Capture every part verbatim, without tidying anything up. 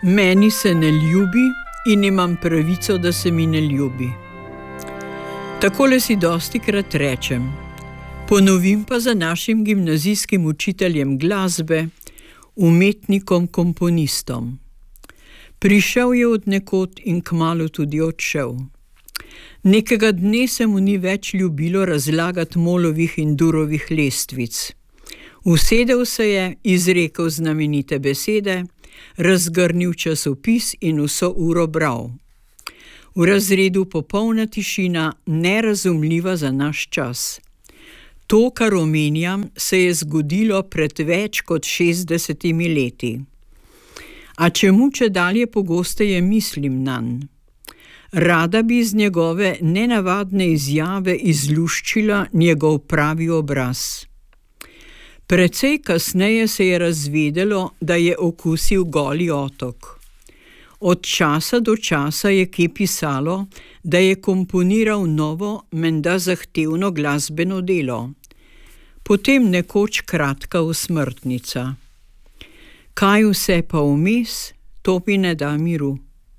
Meni se ne ljubi in imam pravico, da se mi ne ljubi. Takole si dostikrat rečem. Ponovim pa za našim gimnazijskim učiteljem glasbe, umetnikom, komponistom. Prišel je od nekod in kmalu tudi odšel. Nekega dne se mu ni več ljubilo razlagati molovih in durovih lestvic. Usedel se je, izrekel znamenite besede, razgrnil časopis in vso uro bral. V razredu popolna tišina, nerazumljiva za naš čas. To, kar omenjam, se je zgodilo pred več kot šestdesetimi leti. A čemu čedalje pogosteje mislim nanj? Rada bi iz njegove nenavadne izjave izluščila njegov pravi obraz. Precej kasneje se je razvedelo, da je okusil Goli otok. Od časa do časa je kje pisalo, da je komponiral novo, menda zahtevno glasbeno delo. Potem nekoč kratka usmrtnica. Kaj vse pa vmes, to mi ne da miru.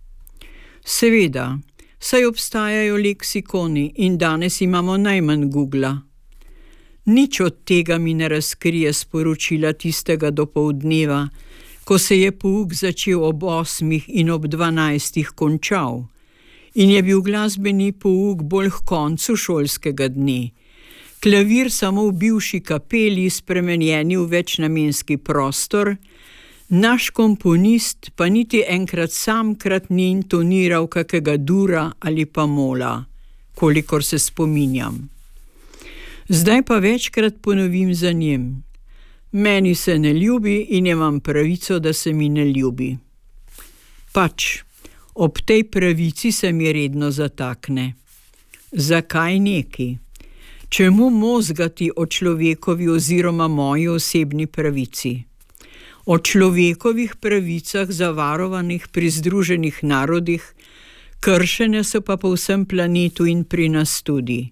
Seveda, saj obstajajo leksikoni in danes imamo najmanj Googla. Nič od tega mi ne razkrije sporočila tistega dopoldneva, ko se je pouk začel ob osmih in ob dvanajstih končal in je bil glasbeni pouk bolj k koncu šolskega dne. Klavir samo v bivši kapeli spremenjeni v večnamenski prostor, naš komponist pa niti enkrat samkrat ni intoniral kakega dura ali pa mola, kolikor se spominjam. Zdaj pa večkrat ponovim za njim. Meni se ne ljubi in imam pravico, da se mi ne ljubi. Pač, ob tej pravici se mi redno zatakne. Zakaj neki? Čemu mozgati o človekovi oziroma moji osebni pravici? O človekovih pravicah zavarovanih pri Združenih narodih, kršene so pa po vsem planetu in pri nas tudi.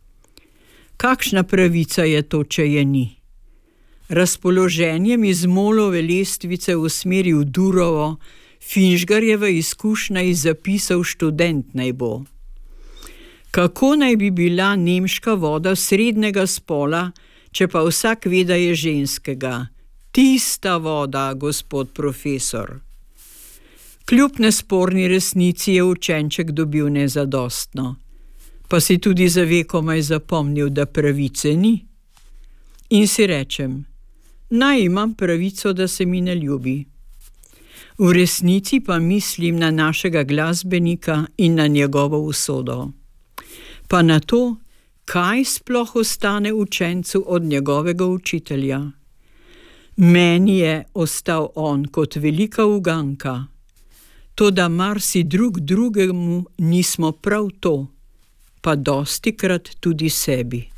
Kakšna pravica je to, če je ni? Razpoloženjem iz molove lestvice v smeri v Durovo, Finžgarjeva izkušnja iz zapisov študent naj bo. Kako naj bi bila nemška voda srednjega spola, če pa vsak ve, da je ženskega? Tista voda, gospod profesor. Kljub nesporni resnici je učenček dobil nezadostno. Pa si tudi za vekomaj zapomnil, da pravice ni? In si rečem, naj imam pravico, da se mi ne ljubi. V resnici pa mislim na našega glasbenika in na njegovo usodo. Pa na to, kaj sploh ostane učencu od njegovega učitelja. Meni je ostal on kot velika uganka, toda marsi drug drugemu nismo prav to, pa dostikrat tudi sebi.